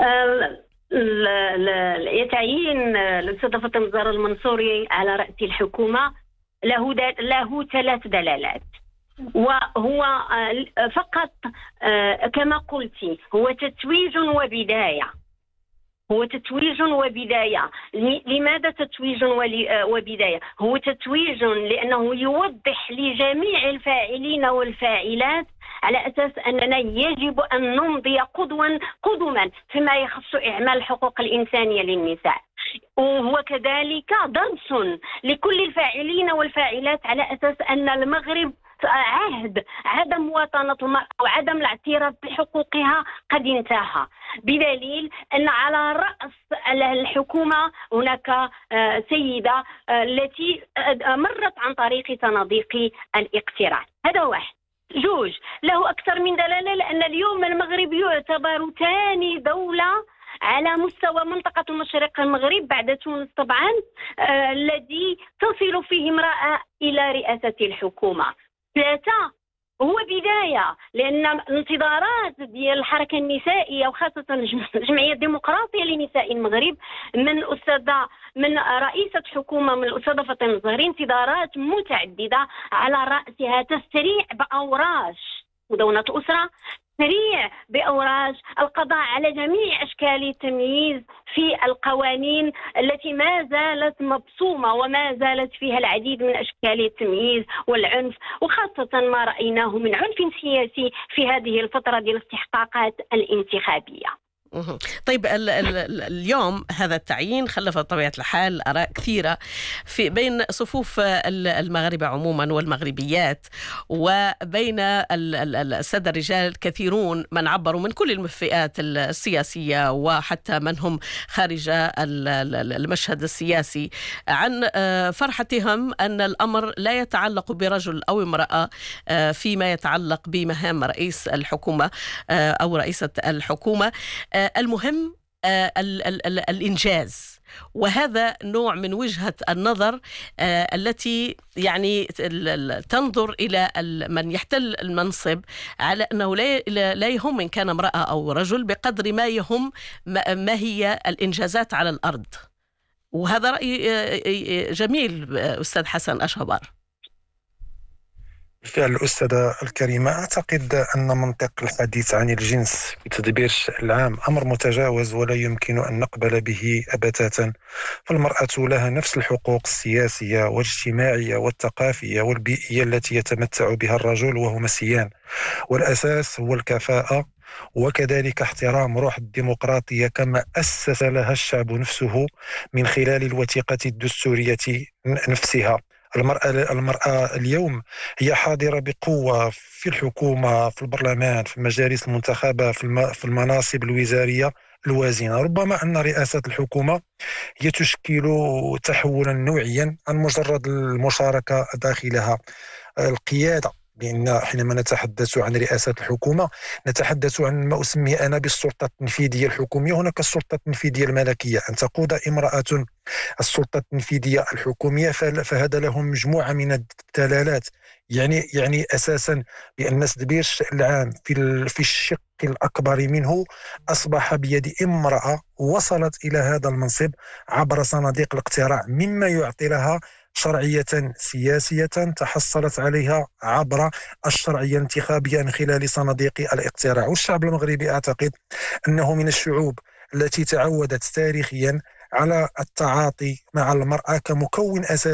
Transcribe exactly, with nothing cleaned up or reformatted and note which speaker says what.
Speaker 1: يتعيين الأستاذ فاطمة الزهراء المنصوري على رأس الحكومة له له ثلاث دلالات، وهو فقط كما قلتي هو تتويج وبداية هو تتويج وبداية. لماذا تتويج وبداية؟ هو تتويج لأنه يوضح لجميع الفاعلين والفاعلات على أساس أننا يجب أن نمضي قدوا قدما فيما يخص إعمال حقوق الإنسانية للنساء، وهو كذلك درس لكل الفاعلين والفاعلات على أساس أن المغرب عهد عدم مواطنة المرأة وعدم الاعتراف بحقوقها قد انتهى، بدليل أن على رأس الحكومة هناك سيدة التي مرت عن طريق صناديق الاقتراع. هذا واحد. جوج، له أكثر من دلالة، لأن اليوم المغرب يعتبر ثاني دولة على مستوى منطقة المشرق المغرب بعد تونس طبعا آه الذي تصل فيه امرأة إلى رئاسة الحكومة. ثلاثة، هو بداية، لأن الانتظارات ديال الحركة النسائية وخاصة الجمعية الديمقراطية لنساء المغرب من الأستاذة من رئيسة حكومة من الأستاذة فاطمة الزهراء انتظارات متعددة على رأسها تسريع بأوراش مدونة أسرة، تسريع بأوراش القضاء على جميع أشكال التمييز في القوانين التي ما زالت مبصومة وما زالت فيها العديد من أشكال التمييز والعنف، وخاصة ما رأيناه من عنف سياسي في هذه الفترة ديال الاستحقاقات الانتخابية.
Speaker 2: طيب ال ال اليوم هذا التعيين خلف بطبيعة الحال آراء كثيرة في بين صفوف المغاربة عموما والمغربيات، وبين السادة الرجال كثيرون من عبروا من كل الفئات السياسية وحتى من هم خارج المشهد السياسي عن فرحتهم أن الأمر لا يتعلق برجل أو امرأة فيما يتعلق بمهام رئيس الحكومة أو رئيسة الحكومة. المهم ال ال ال الإنجاز، وهذا نوع من وجهة النظر التي يعني تنظر إلى من يحتل المنصب على أنه لا يهم إن كان امرأة أو رجل بقدر ما يهم ما هي الإنجازات على الأرض. وهذا رأي جميل أستاذ حسن أشهبار.
Speaker 3: بالفعل الأستاذة الكريمة، أعتقد أن منطق الحديث عن الجنس في تدبير الشأن العام أمر متجاوز ولا يمكن أن نقبل به أبتاتا، فالمرأة لها نفس الحقوق السياسية والاجتماعية والثقافية والبيئية التي يتمتع بها الرجل وهما سيان، والأساس هو الكفاءة وكذلك احترام روح الديمقراطية كما أسس لها الشعب نفسه من خلال الوثيقة الدستورية نفسها. المرأة المرأة اليوم هي حاضرة بقوة في الحكومة، في البرلمان، في المجالس المنتخبة، في المناصب الوزارية الوازنة. ربما أن رئاسة الحكومة هي تشكل تحولا نوعيا عن مجرد المشاركة داخلها. القيادة، لأن حينما نتحدث عن رئاسة الحكومة نتحدث عن ما أسميه أنا بالسلطة التنفيذية الحكومية. هناك السلطة التنفيذية الملكية، أن تقود امرأة السلطة التنفيذية الحكومية فهذا له مجموعة من الدلالات، يعني يعني أساسا بأن تدبير الشأن العام في في الشق الأكبر منه أصبح بيد امرأة وصلت إلى هذا المنصب عبر صناديق الاقتراع، مما يعطي لها شرعية سياسية تحصلت عليها عبر الشرعية الانتخابية من خلال صناديق الاقتراع. والشعب المغربي أعتقد أنه من الشعوب التي تعودت تاريخيا على التعاطي مع المرأة كمكون أساسي